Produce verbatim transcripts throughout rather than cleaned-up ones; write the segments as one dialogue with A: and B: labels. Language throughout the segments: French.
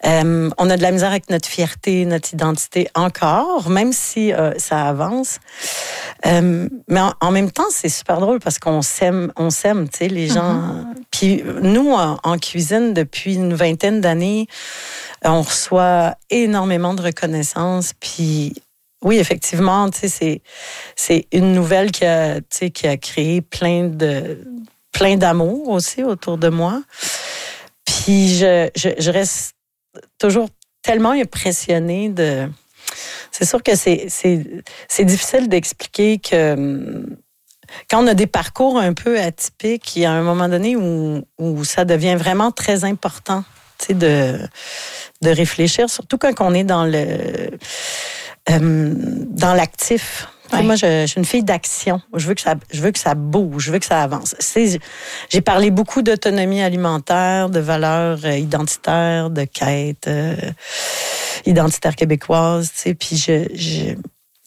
A: Euh, on a de la misère avec notre fierté, notre identité encore, même si euh, ça avance. Euh, mais en, en même temps, c'est super drôle parce qu'on s'aime, on s'aime, tu sais, les gens. Mm-hmm. Puis nous, en, en cuisine, depuis une vingtaine d'années, on reçoit énormément de reconnaissance. Puis oui, effectivement, tu sais, c'est, c'est une nouvelle qui a, tu sais, qui a créé plein de, plein d'amour aussi autour de moi. Puis je, je, je reste toujours tellement impressionnée de... C'est sûr que c'est, c'est, c'est difficile d'expliquer que quand on a des parcours un peu atypiques, il y a un moment donné où, où ça devient vraiment très important, tu sais, de, de réfléchir, surtout quand on est dans le... Euh, dans l'actif. Ouais. Moi, je, je suis une fille d'action. Je veux que ça, je veux que ça bouge, je veux que ça avance. C'est, j'ai parlé beaucoup d'autonomie alimentaire, de valeurs identitaires, de quêtes euh, identitaires québécoises. Tu sais, puis je, je,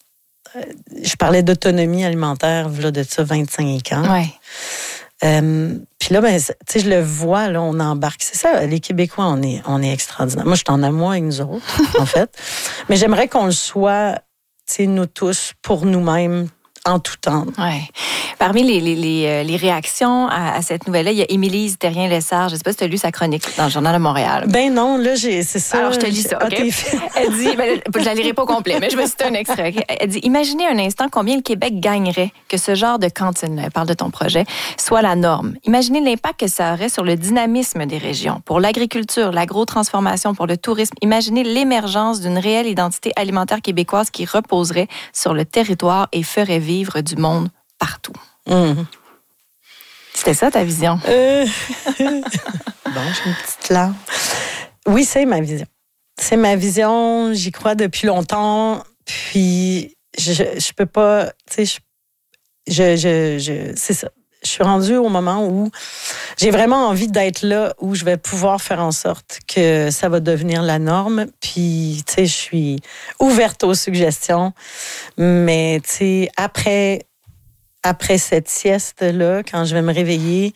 A: je parlais d'autonomie alimentaire, là, de ça, vingt-cinq ans.
B: Ouais.
A: Euh, puis là, ben, tu sais, je le vois, là, on embarque. C'est ça, les Québécois, on est, on est extraordinaires. Moi, je suis en amour avec nous autres, en fait. Mais j'aimerais qu'on le soit, tu sais, nous tous, pour nous-mêmes, en tout temps.
B: Oui. Parmi les, les, les, les réactions à, à cette nouvelle-là, il y a Émilie Terrien-Lessard. Je ne sais pas si tu as lu sa chronique dans le Journal de Montréal.
A: Ben non, là, j'ai, c'est ça.
B: Alors, je te lis ça, OK? Elle dit, ben, je ne la lirai pas au complet, mais je vais citer un extrait. Okay? Elle dit, imaginez un instant combien le Québec gagnerait que ce genre de cantine, elle parle de ton projet, soit la norme. Imaginez l'impact que ça aurait sur le dynamisme des régions, pour l'agriculture, l'agro-transformation, pour le tourisme. Imaginez l'émergence d'une réelle identité alimentaire québécoise qui reposerait sur le territoire et ferait vivre du monde partout. Mmh. C'était ça, ta vision?
A: Euh... bon, j'ai une petite larme. Oui, c'est ma vision. C'est ma vision, j'y crois depuis longtemps, puis je, je peux pas, tu sais, je, je, je, c'est ça. Je suis rendue au moment où j'ai vraiment envie d'être là, où je vais pouvoir faire en sorte que ça va devenir la norme. Puis, tu sais, je suis ouverte aux suggestions. Mais, tu sais, après, après cette sieste-là, quand je vais me réveiller,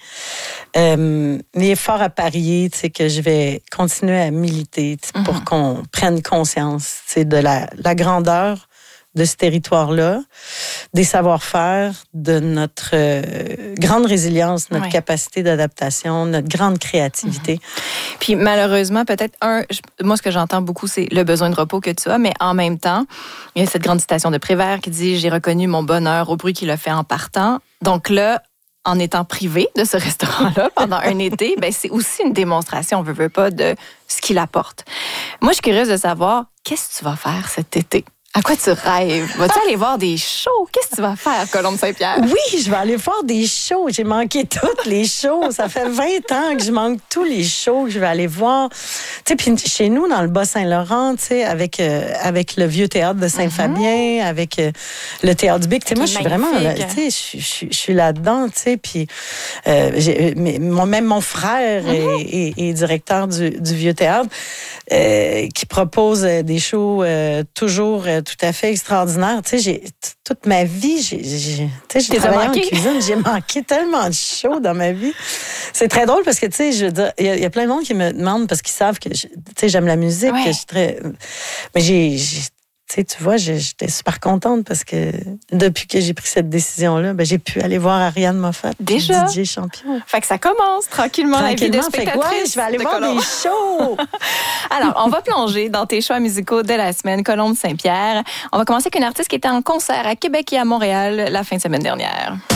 A: euh, il est fort à parier, tu sais, que je vais continuer à militer mm-hmm. pour qu'on prenne conscience, tu sais, de la, la grandeur de ce territoire-là, des savoir-faire, de notre euh, grande résilience, notre oui. capacité d'adaptation, notre grande créativité.
B: Mm-hmm. Puis malheureusement, peut-être, un, je, moi, ce que j'entends beaucoup, c'est le besoin de repos que tu as, mais en même temps, il y a cette grande citation de Prévert qui dit « J'ai reconnu mon bonheur au bruit qu'il a fait en partant ». Donc là, en étant privé de ce restaurant-là pendant un été, ben c'est aussi une démonstration, on veut, veut pas, de ce qu'il apporte. Moi, je suis curieuse de savoir, qu'est-ce que tu vas faire cet été? À quoi tu rêves? Vas-tu aller voir des shows? Qu'est-ce que tu vas faire, Colombe Saint-Pierre?
A: Oui, je vais aller voir des shows. J'ai manqué toutes les shows. Ça fait vingt ans que je manque tous les shows que je vais aller voir. Tu sais, puis chez nous, dans le Bas-Saint-Laurent, tu sais, avec, euh, avec le vieux théâtre de Saint-Fabien, mm-hmm. avec euh, le théâtre du Bic. Tu sais, moi, je suis vraiment, là, tu sais, je, je suis là-dedans, tu sais, puis euh, j'ai, mais, mon, même mon frère mm-hmm. est, est, est directeur du, du vieux théâtre, euh, qui propose des shows euh, toujours euh, tout à fait extraordinaire. Tu sais, j'ai, toute ma vie, j'ai, j'ai, tu sais, j'ai travaillé en cuisine, j'ai manqué tellement de shows dans ma vie. C'est très drôle parce que, tu sais, je veux dire, il y, y a plein de monde qui me demandent parce qu'ils savent que, tu sais, j'aime la musique, ouais. que je suis très... Mais j'ai... j'ai Tu sais, tu vois, j'étais super contente parce que depuis que j'ai pris cette décision-là, ben, j'ai pu aller voir Ariane Moffat.
B: Déjà?
A: D J Champion.
B: Fait que ça commence tranquillement, tranquillement la vie de spectatrice.
A: Fait que ouais, je vais aller de voir Colombe. Des shows.
B: Alors, on va plonger dans tes choix musicaux de la semaine, Colombe Saint-Pierre. On va commencer avec une artiste qui était en concert à Québec et à Montréal la fin de semaine dernière.